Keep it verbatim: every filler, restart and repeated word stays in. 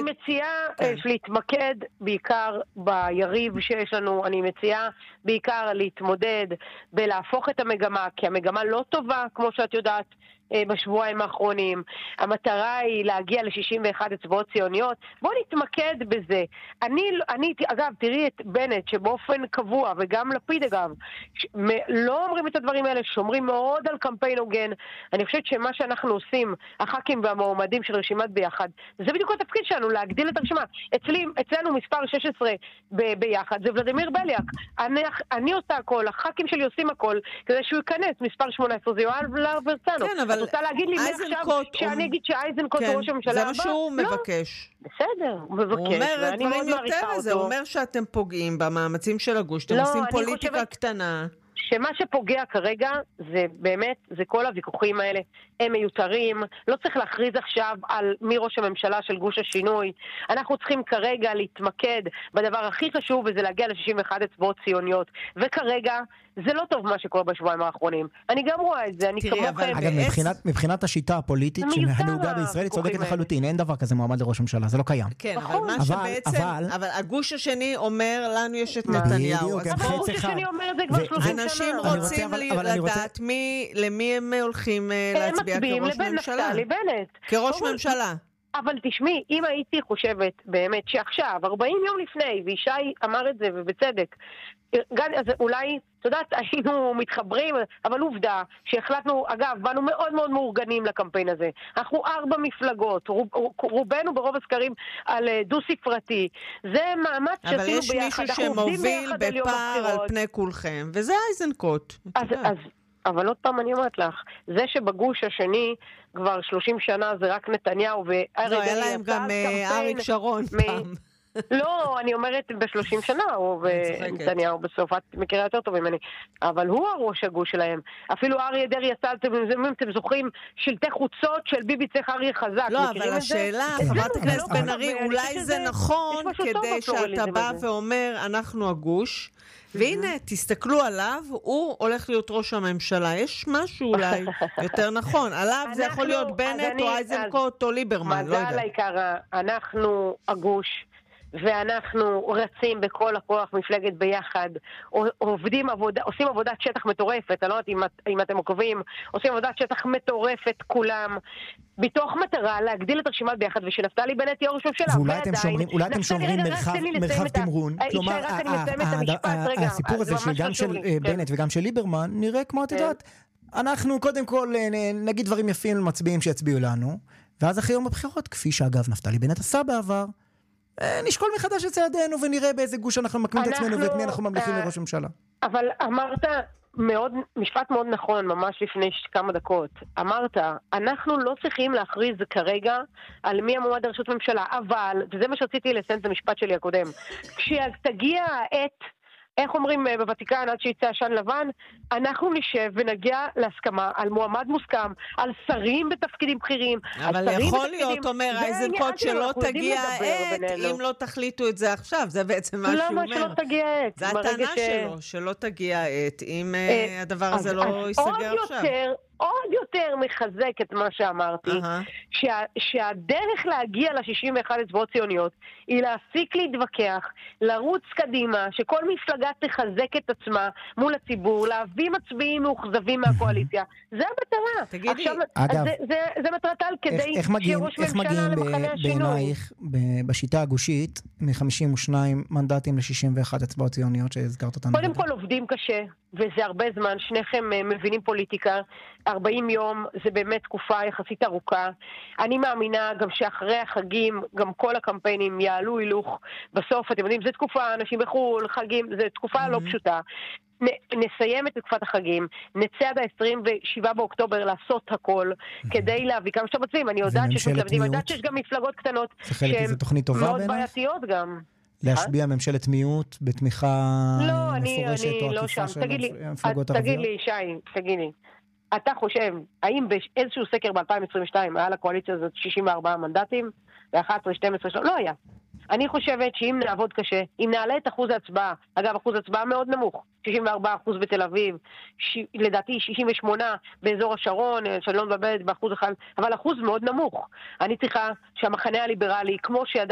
מציעה כן. להתמקד בעיקר ביריב שיש לנו, אני מציעה בעיקר להתמודד בלהפוך את המגמה, כי המגמה לא טובה, כמו שאת יודעת, בשבועיים האחרונים. המטרה היא להגיע ל-שישים ואחת אצבעות ציוניות. בואו נתמקד בזה. אני, אני, אגב, תראי את בנט, שבאופן קבוע, וגם לפיד אגב, ש- לא אומרים את הדברים האלה, שומרים מאוד על קמפיין הוגן. אני חושבת שמה שאנחנו עושים, הח"כים והמועמדים של רשימת ביחד, זה בדיוק התפקיד שלנו, להגדיל את הרשימה. אצלי, אצלנו מספר שש עשרה ב- ביחד, זה ולדימיר בליאק. אני, אני עושה הכל, הח"כים שלי עושים הכל, כדי שהוא ייכנס. מספר שמונה עשרה זה יואב להב הרצנו. כן, אבל את רוצה להגיד לי מעכשיו שאני אגיד שאייזנקוט הוא ראש הממשלה הבא? זה מה שהוא מבקש. בסדר, הוא מבקש. הוא אומר דברים יותר לזה, הוא אומר שאתם פוגעים במאמצים של הגוש, אתם עושים פוליטיקה קטנה. שמה שפוגע כרגע זה באמת, זה כל הוויכוחים האלה, הם מיותרים, לא צריך להכריז עכשיו על מי ראש הממשלה של גוש השינוי, אנחנו צריכים כרגע להתמקד בדבר הכי חשוב, וזה להגיע ל-שישים ואחת אצבעות ציוניות, וכרגע זה לא טוב מה שקורה בשבועיים האחרונים. אני גם רואה את זה, אני כמוכם. אגב, מבחינת, מבחינת השיטה הפוליטית שנהוגה בישראל, צודקת לחלוטין, אין דבר כזה מועמד לראש הממשלה, זה לא קיים. כן, אבל מה שבעצם, אבל הגוש השני אומר, לנו יש את נתניהו. אבל הגוש השני אומר את זה כבר שלושים שנה. אנשים רוצים לדעת למי הם הולכים להצביע כראש ממשלה. כראש ממשלה. אבל תשמעי, אם הייתי חושבת באמת שעכשיו, ארבעים יום לפני, וישי אמר את זה ובצדק, אז אולי, את יודעת, היינו מתחברים, אבל עובדה שהחלטנו, אגב, באנו מאוד מאוד מאורגנים לקמפיין הזה. אנחנו ארבע מפלגות, רוב, רובנו ברוב הסקרים על דו ספרתי. זה מאמץ שעשינו ביחד. אבל יש מישהו שמוביל בפער על פני כולכם, וזה אייזנקוט. אז, אז, אבל עוד פעם אני אומרת לך, זה שבגוש השני כבר שלושים שנה זה רק נתניהו, לא, היה להם גם אריק שרון פעם. לא, אני אומרת ב-שלושים שנה, ונתניהו בסוף, את מכירה יותר טוב ממני, אבל הוא הראש הגוש שלהם. אפילו אריה דרעי יצא, אתם זוכרים, שלטי חוצות של ביבי צריך אריה חזק. לא, אבל השאלה, חברת הכנסת בן ארי, אולי זה נכון כדי שאתה בא ואומר, אנחנו הגוש, והנה, תסתכלו עליו, הוא הולך להיות ראש הממשלה. יש משהו אולי יותר נכון. עליו זה יכול להיות בנט או אייזנקוט או ליברמן, לא יודע. מזל העיקרה, אנחנו הגוש, ואנחנו רצים בכל הכוח מפלגת ביחד, עובדים עבודה, עושים עבודת שטח מטורפת, אני לא יודעת אם, אם אתם עוקבים, עושים עבודת שטח מטורפת כולם, בתוך מטרה להגדיל את הרשימת ביחד, ושנפתלי בנט יהיה ראש ממשלה. ואולי אתם שומרים, אולי אתם שומרים מרחב תמרון, כלומר, הסיפור הזה שגם של בנט וגם של ליברמן, נראה כמו את יודעת, אנחנו קודם כל נגיד דברים יפים למצביעים שיצביעו לנו, ואז אחרי יום הבחירות, כפי שאגב נפתלי בנט עשה בעבר, נשקול מחדש את צעדינו ונראה באיזה גוש אנחנו מקמים את עצמנו ואת מי אנחנו ממליכים לראש ממשלה. אבל אמרת מאוד, משפט מאוד נכון, ממש לפני כמה דקות. אמרת, אנחנו לא צריכים להכריז כרגע על מי המועמד לראשות ממשלה, אבל, וזה מה שרציתי לסיים את המשפט שלי הקודם, כשתגיע העת, איך אומרים בוותיקן עד שיצא עשן לבן, אנחנו נשב ונגיע להסכמה על מועמד מוסכם, על שרים בתפקידים בכירים. אבל יכול להיות, אומר אייזנקוט, שלא תגיע העת אם לא תחליטו את זה עכשיו, זה בעצם מה שהוא אומר. למה שלא תגיע העת? זה הטענה שלו, שלא תגיע העת אם הדבר הזה לא ייסגר עכשיו. עוד יותר מחזק את מה שאמרתי, שה, שהדרך להגיע ל-שישים ואחת אצבעות ציוניות היא להפסיק להתווכח, לרוץ קדימה, שכל מפלגה תחזק את עצמה מול הציבור, להביא מצביעים מאוכזבים מהקואליציה. זה המטרה. תגידי, עכשיו, אגב, זה, זה, זה מטרתה על כדי איך, איך מגיעים, שראש איך ממשלה למחנה השינוי. בעינייך, בשיטה הגושית, מ-חמישים ושניים מנדטים ל-שישים ואחת אצבעות ציוניות שהזכרת אותנו? קודם כל עובדים קשה, וזה הרבה זמן, שניכם מבינים פוליטיקה, ארבעים יום זה באמת תקופה יחסית ארוכה. אני מאמינה גם שאחרי החגים, גם כל הקמפיינים יעלו הילוך. בסוף, אתם יודעים, זו תקופה, אנשים בחול, חגים, זו תקופה לא פשוטה. נסיים את תקופת החגים, נצא עד ה-עשרים ושבעה באוקטובר לעשות הכל, כדי להביא כמה שאתם מצביעים. אני יודעת שיש מתלבדים, אני יודעת שיש גם מפלגות קטנות שהן מאוד בעייתיות גם. להשביע ממשלת מיעוט בתמיכה מפורשת או עקיפה של המפלגות הערביות? תגיד לי, שי, תגיד לי, אתה חושב, האם באיזשהו סקר ב-אלפיים עשרים ושתיים היה לקואליציה הזאת שישים וארבעה מנדטים, ו-אחת עשרה, שתים עשרה, לא היה. אני חושבת שאם נעבוד קשה, אם נעלה את אחוז ההצבעה, אגב, אחוז ההצבעה מאוד נמוך, שישים וארבעה אחוז בתל אביב, ש... לדעתי שישים ושמונה באזור השרון, שאני לא מבלבלת באחוז אחד, אבל אחוז מאוד נמוך. אני צריכה שהמחנה הליברלי, כמו שידע